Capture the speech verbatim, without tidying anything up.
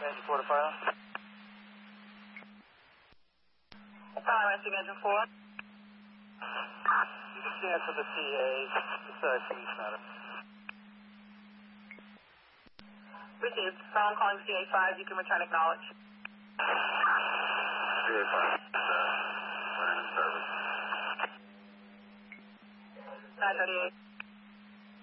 four to file. File resting engine four. You can stand for the T A. It's a police matter. Received. Phone calling C A five. You can return acknowledge. C A five. Uh, running in service. nine thirty-eight.